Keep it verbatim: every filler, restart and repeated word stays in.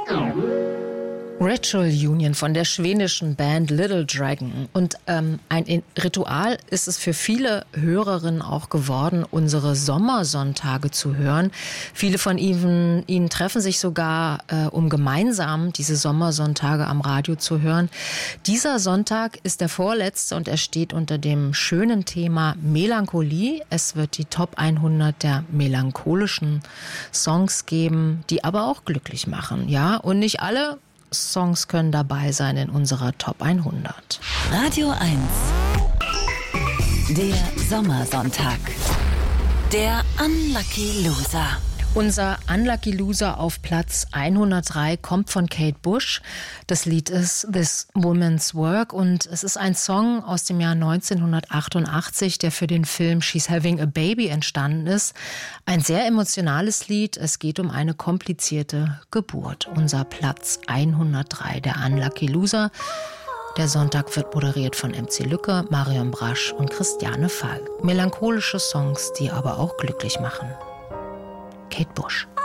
Ritual Union von der schwedischen Band Little Dragon. Und ähm, ein Ritual ist es für viele Hörerinnen auch geworden, unsere Sommersonntage zu hören. Viele von ihnen, ihnen treffen sich sogar, äh, um gemeinsam diese Sommersonntage am Radio zu hören. Dieser Sonntag ist der vorletzte und er steht unter dem schönen Thema Melancholie. Es wird die Top hundert der melancholischen Songs geben, die aber auch glücklich machen. Ja, und nicht alle Songs können dabei sein in unserer Top hundert. Radio eins. Der Sommersonntag. Der Unlucky Loser. Unser Unlucky Loser auf Platz hundertdrei kommt von Kate Bush. Das Lied ist This Woman's Work und es ist ein Song aus dem Jahr neunzehnhundertachtundachtzig, der für den Film She's Having a Baby entstanden ist. Ein sehr emotionales Lied. Es geht um eine komplizierte Geburt. Unser Platz hundertdrei, der Unlucky Loser. Der Sonntag wird moderiert von M C Lücke, Marion Brasch und Christiane Fall. Melancholische Songs, die aber auch glücklich machen. Kate Bush.